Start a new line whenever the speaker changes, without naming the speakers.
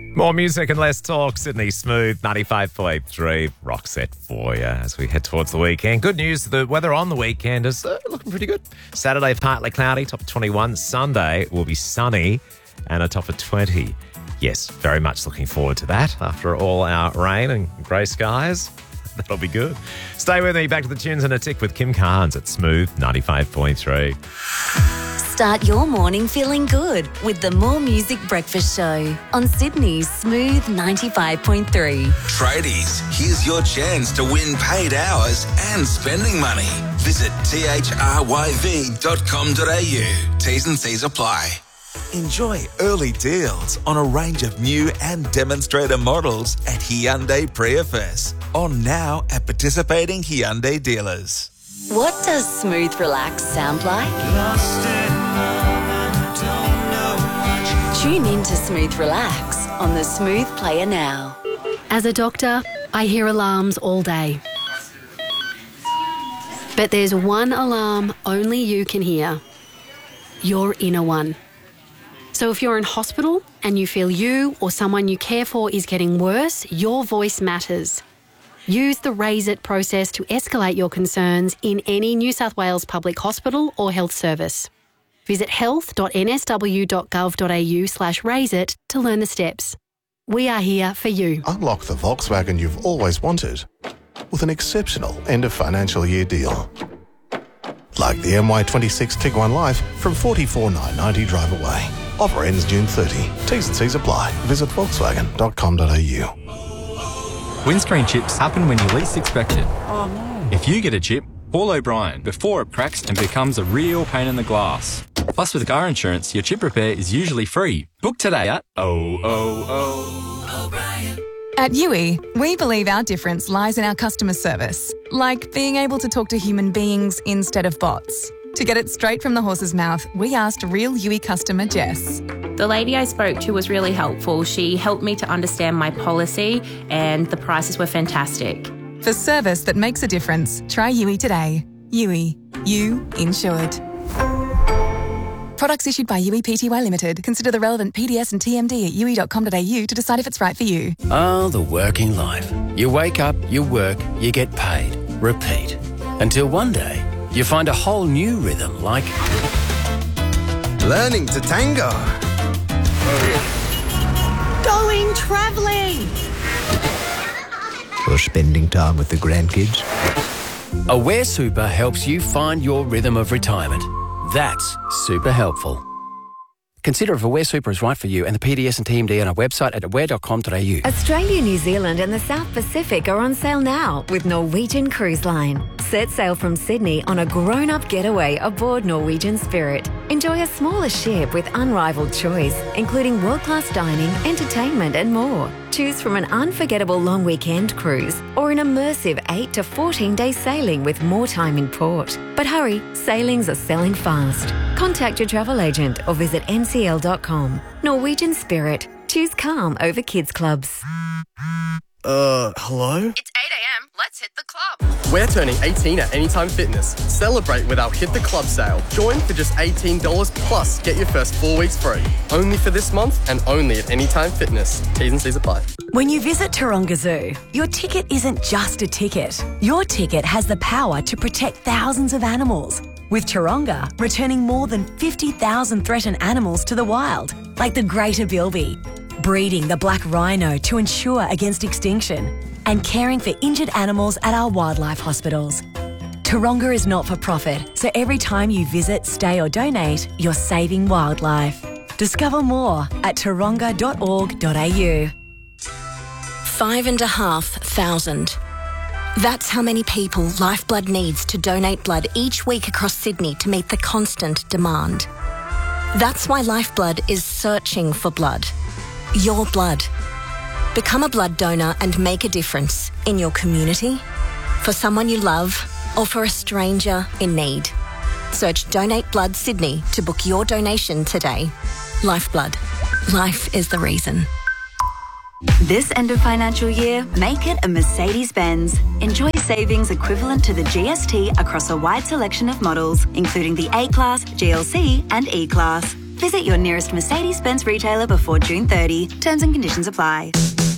More music and less talk. Sydney Smooth, 95.3. Rock set for you as we head towards the weekend. Good news, the weather on the weekend is looking pretty good. Saturday, partly cloudy, top of 21. Sunday will be sunny and a top of 20. Yes, very much looking forward to that after all our rain and grey skies. That'll be good. Stay with me. Back to the tunes in a tick with Kim Carnes at Smooth 95.3.
Start your morning feeling good with the More Music Breakfast Show on Sydney's Smooth 95.3.
Tradies, here's your chance to win paid hours and spending money. Visit thryv.com.au. T's and C's apply. Enjoy early deals on a range of new and demonstrator models at Hyundai Prius. On now at participating Hyundai dealers.
What does Smooth Relax sound like? Tune in to Smooth Relax on the Smooth Player now.
As a doctor, I hear alarms all day. But there's one alarm only you can hear. Your inner one. So if you're in hospital and you feel you or someone you care for is getting worse, your voice matters. Use the Raise It process to escalate your concerns in any New South Wales public hospital or health service. Visit health.nsw.gov.au/raiseit to learn the steps. We are here for you.
Unlock the Volkswagen you've always wanted with an exceptional end of financial year deal. Like the MY26 Tiguan Life from $44,990 drive away. Offer ends June 30. T's and C's apply. Visit volkswagen.com.au.
Windscreen chips happen when you least expect it. Oh no. If you get a chip, call O'Brien before it cracks and becomes a real pain in the glass. Plus, with car insurance, your chip repair is usually free. Book today at O'Brien.
At Yui, we believe our difference lies in our customer service, like being able to talk to human beings instead of bots. To get it straight from the horse's mouth, we asked real Yui customer Jess.
The lady I spoke to was really helpful. She helped me to understand my policy and the prices were fantastic.
For service that makes a difference, try Yui today. Yui. You insured. Products issued by Yui Pty Limited. Consider the relevant PDS and TMD at yui.com.au to decide if it's right for you.
Oh, the working life. You wake up, you work, you get paid. Repeat. Until one day, you find a whole new rhythm like
learning to tango.
Going travelling.
Or spending time with the grandkids.
Aware Super helps you find your rhythm of retirement. That's super helpful. Consider if Aware Super is right for you and the PDS and TMD on our website at aware.com.au.
Australia, New Zealand and the South Pacific are on sale now with Norwegian Cruise Line. Set sail from Sydney on a grown-up getaway aboard Norwegian Spirit. Enjoy a smaller ship with unrivaled choice, including world-class dining, entertainment and more. Choose from an unforgettable long weekend cruise or an immersive 8 to 14-day sailing with more time in port. But hurry, sailings are selling fast. Contact your travel agent or visit ncl.com. Norwegian Spirit. Choose calm over kids clubs.
Hello?
It's 8 a.m. Let's hit the club.
We're turning 18 at Anytime Fitness. Celebrate with our Hit the Club sale. Join for just $18 plus get your first 4 weeks free. Only for this month and only at Anytime Fitness. T's and C's apply.
When you visit Taronga Zoo, your ticket isn't just a ticket. Your ticket has the power to protect thousands of animals. With Taronga returning more than 50,000 threatened animals to the wild, like the greater bilby, breeding the black rhino to ensure against extinction, and caring for injured animals at our wildlife hospitals. Taronga is not for profit, so every time you visit, stay or donate, you're saving wildlife. Discover more at taronga.org.au.
5,500. That's how many people Lifeblood needs to donate blood each week across Sydney to meet the constant demand. That's why Lifeblood is searching for blood. Your blood. Become a blood donor and make a difference in your community, for someone you love, or for a stranger in need. Search Donate Blood Sydney to book your donation today. Lifeblood. Life is the reason.
This end of financial year, make it a Mercedes-Benz. Enjoy savings equivalent to the GST across a wide selection of models, including the A-Class, GLC and E-Class.
Visit your nearest Mercedes-Benz retailer before June 30. Terms and conditions apply.